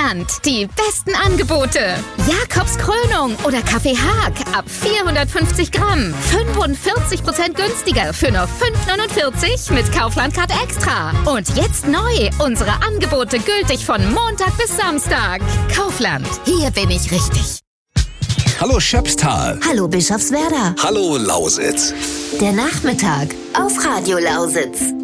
Kaufland. Die besten Angebote. Jakobs Krönung oder Kaffee Haag ab 450 Gramm. 45% günstiger für nur 5,49 mit Kaufland Card Extra. Und jetzt neu. Unsere Angebote gültig von Montag bis Samstag. Kaufland. Hier bin ich richtig. Hallo Schöpstal. Hallo Bischofswerda. Hallo Lausitz. Der Nachmittag auf Radio Lausitz.